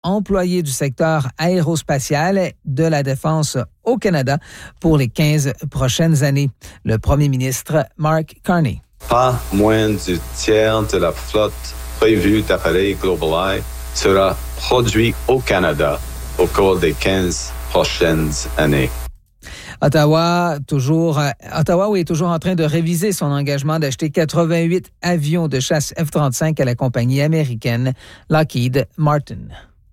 employés du secteur aérospatial de la défense au Canada pour les 15 prochaines années. Le premier ministre Mark Carney. Pas moins du tiers de la flotte prévue d'appareils GlobalEye sera produit au Canada au cours des 15 prochaines années. Ottawa est toujours en train de réviser son engagement d'acheter 88 avions de chasse F-35 à la compagnie américaine Lockheed Martin.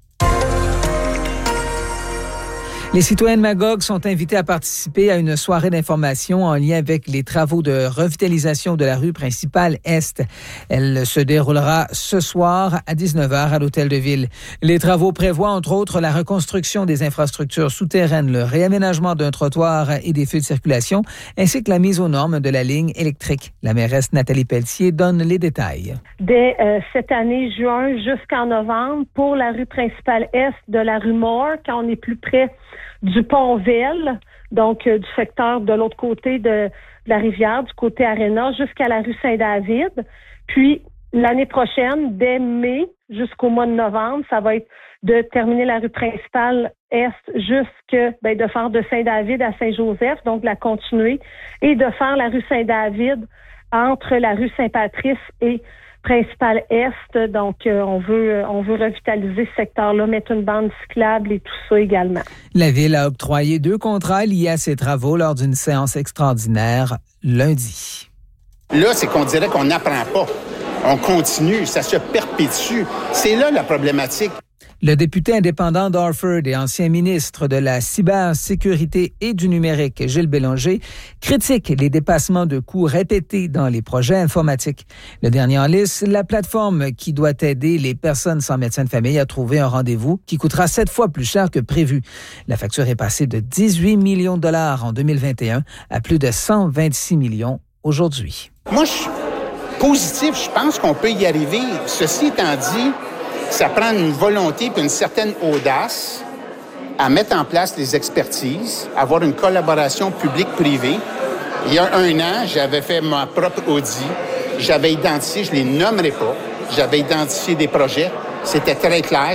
Les citoyens de Magog sont invités à participer à une soirée d'information en lien avec les travaux de revitalisation de la rue principale Est. Elle se déroulera ce soir à 19h à l'Hôtel de Ville. Les travaux prévoient entre autres la reconstruction des infrastructures souterraines, le réaménagement d'un trottoir et des feux de circulation, ainsi que la mise aux normes de la ligne électrique. La mairesse Nathalie Pelletier donne les détails. Dès cette année, juin jusqu'en novembre, pour la rue principale Est de la rue Moore, quand on est plus près du Pont-Ville, donc du secteur de l'autre côté de la rivière, du côté Aréna, jusqu'à la rue Saint-David. Puis, l'année prochaine, dès mai jusqu'au mois de novembre, ça va être de terminer la rue principale Est de faire de Saint-David à Saint-Joseph, donc la continuer, et de faire la rue Saint-David entre la rue Saint-Patrice et principale Est. Donc, on veut revitaliser ce secteur-là, mettre une bande cyclable et tout ça également. La Ville a octroyé 2 contrats liés à ces travaux lors d'une séance extraordinaire lundi. Là, c'est qu'on dirait qu'on n'apprend pas. On continue, ça se perpétue. C'est là la problématique. Le député indépendant d'Orford et ancien ministre de la cybersécurité et du numérique, Gilles Bélanger, critique les dépassements de coûts répétés dans les projets informatiques. Le dernier en liste, la plateforme qui doit aider les personnes sans médecin de famille à trouver un rendez-vous qui coûtera 7 fois plus cher que prévu. La facture est passée de 18 millions de dollars en 2021 à plus de 126 millions aujourd'hui. Moi, je suis positif. Je pense qu'on peut y arriver. Ceci étant dit, ça prend une volonté et une certaine audace à mettre en place les expertises, avoir une collaboration publique-privée. Il y a 1 an, j'avais fait ma propre audit. J'avais identifié, je ne les nommerai pas, j'avais identifié des projets. C'était très clair.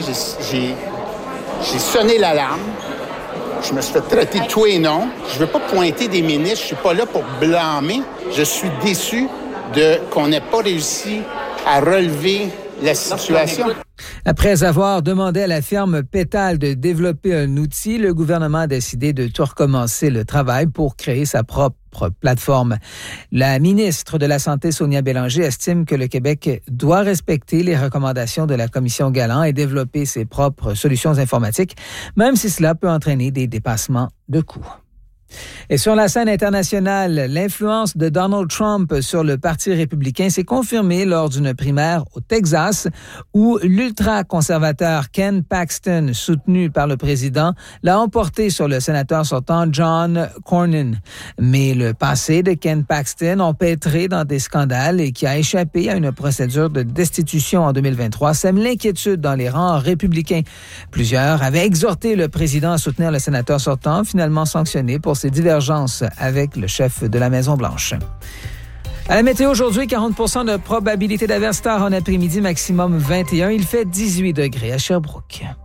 J'ai sonné l'alarme. Je me suis fait traiter de tout et non. Je ne veux pas pointer des ministres. Je ne suis pas là pour blâmer. Je suis déçu qu'on n'ait pas réussi à relever la situation. Après avoir demandé à la firme Pétale de développer un outil, le gouvernement a décidé de tout recommencer le travail pour créer sa propre plateforme. La ministre de la Santé, Sonia Bélanger, estime que le Québec doit respecter les recommandations de la Commission Galland et développer ses propres solutions informatiques, même si cela peut entraîner des dépassements de coûts. Et sur la scène internationale, l'influence de Donald Trump sur le Parti républicain s'est confirmée lors d'une primaire au Texas où l'ultra-conservateur Ken Paxton, soutenu par le président, l'a emporté sur le sénateur sortant John Cornyn. Mais le passé de Ken Paxton, empêtré dans des scandales et qui a échappé à une procédure de destitution en 2023, sème l'inquiétude dans les rangs républicains. Plusieurs avaient exhorté le président à soutenir le sénateur sortant, finalement sanctionné pour ses divergences avec le chef de la Maison-Blanche. À la météo aujourd'hui, 40% de probabilité d'averse tard en après-midi, maximum 21. Il fait 18 degrés à Sherbrooke.